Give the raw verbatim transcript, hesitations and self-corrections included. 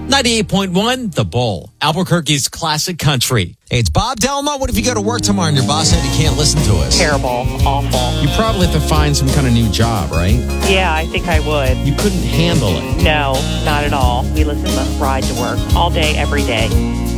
ninety-eight point one, The Bull, Albuquerque's classic country. Hey, it's Bob Delma. What if you go to work tomorrow and your boss said he can't listen to us? Terrible. Awful. You probably have to find some kind of new job, right? Yeah, I think I would. You couldn't handle it. No, not at all. We listen to Ride to Work all day, every day.